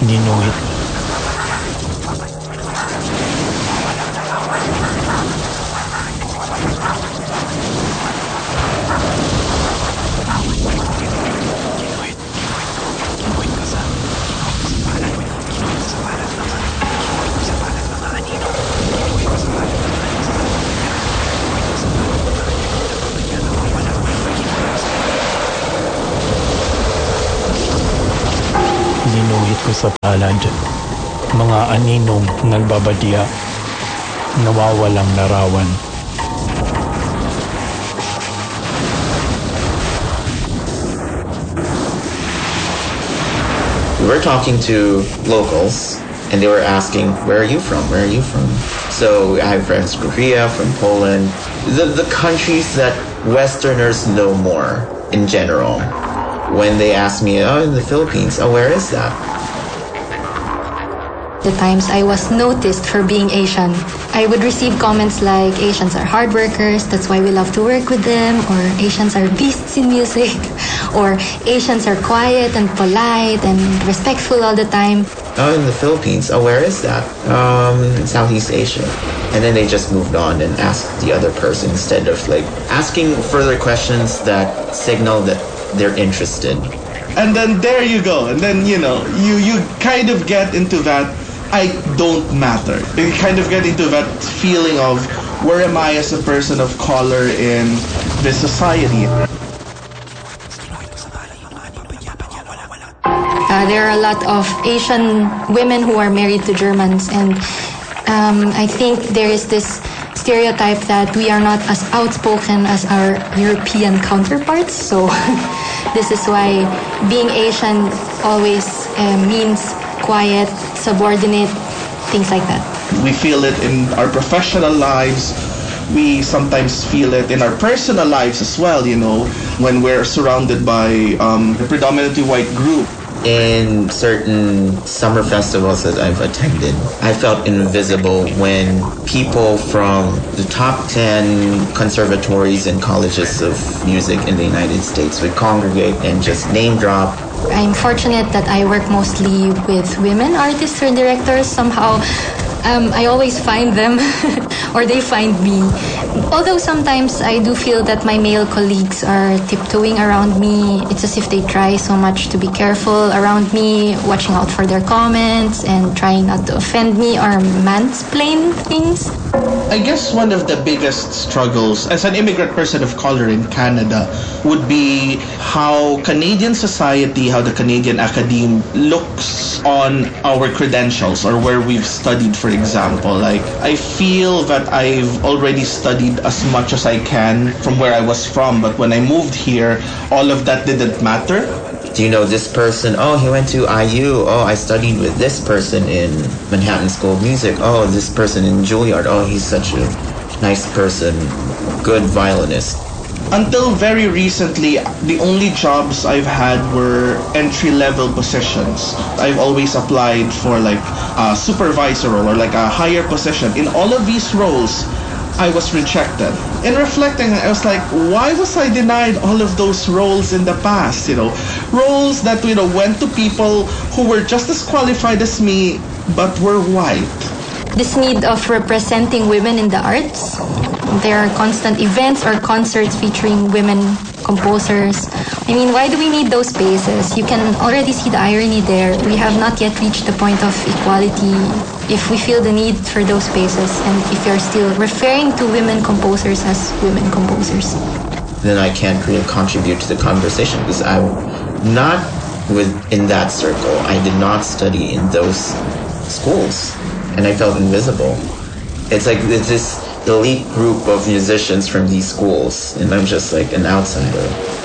Ginuhit. Ginuhit ko sa palad, mga aninong nagbabadya, nawawalang larawan. We were talking to locals and they were asking, where are you from? Where are you from? So I have friends from Korea, from Poland, the countries that Westerners know more in general. When they ask me, oh, in the Philippines, oh, where is that? The times I was noticed for being Asian, I would receive comments like Asians are hard workers, that's why we love to work with them, or Asians are beasts in music, or Asians are quiet and polite and respectful all the time. Oh, in the Philippines, oh, where is that? Southeast Asia. And then they just moved on and asked the other person instead of like asking further questions that signal that they're interested. And then there you go. And then, you kind of get into that I don't matter. You kind of get into that feeling of where am I as a person of color in this society? There are a lot of Asian women who are married to Germans, and I think there is this stereotype that we are not as outspoken as our European counterparts. So this is why being Asian always means quiet, subordinate, things like that. We feel it in our professional lives. We sometimes feel it in our personal lives as well, when we're surrounded by a predominantly white group. In certain summer festivals that I've attended, I felt invisible when people from the top 10 conservatories and colleges of music in the United States would congregate and just name drop. I'm fortunate that I work mostly with women artists or directors. Somehow, I always find them or they find me. Although sometimes I do feel that my male colleagues are tiptoeing around me. It's as if they try so much to be careful around me, watching out for their comments and trying not to offend me or mansplain things. I guess one of the biggest struggles as an immigrant person of color in Canada would be how Canadian society, how the Canadian academe looks on our credentials or where we've studied, for example. Like, I feel that I've already studied as much as I can from where I was from, but when I moved here, all of that didn't matter. Do you know this person? Oh, he went to IU. Oh, I studied with this person in Manhattan School of Music. Oh, this person in Juilliard. Oh, he's such a nice person. Good violinist. Until very recently, the only jobs I've had were entry-level positions. I've always applied for like a supervisor role or like a higher position. In all of these roles, I was rejected. In reflecting, I was like, why was I denied all of those roles in the past? Roles that, went to people who were just as qualified as me, but were white. This need of representing women in the arts. There are constant events or concerts featuring women composers. I mean, why do we need those spaces? You can already see the irony there. We have not yet reached the point of equality if we feel the need for those spaces and if you're still referring to women composers as women composers. Then I can't really contribute to the conversation because I'm not in that circle. I did not study in those schools and I felt invisible. It's like this elite group of musicians from these schools and I'm just like an outsider.